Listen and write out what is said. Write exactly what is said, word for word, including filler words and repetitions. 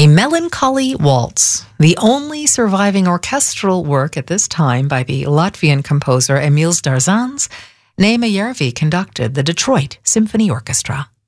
A Melancholy Waltz, the only surviving orchestral work at this time by the Latvian composer Emīls Dārzāns. Neema Järvi conducted the Detroit Symphony Orchestra.